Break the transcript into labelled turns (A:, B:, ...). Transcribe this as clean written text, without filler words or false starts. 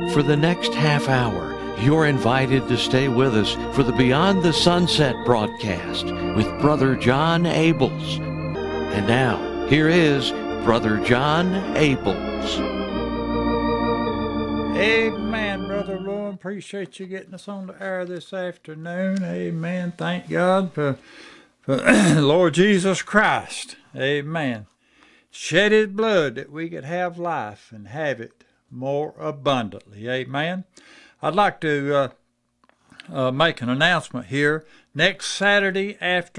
A: For the next half hour, you're invited to stay with us for the Beyond the Sunset broadcast with Brother John Abels. And now, here is Brother John Abels.
B: Amen, Brother Lowen. Appreciate you getting us on the air this afternoon. Amen. Thank God for Lord Jesus Christ. Amen. Shed his blood that we could have life and have it more abundantly. Amen. I'd like to make an announcement here. Next Saturday afternoon,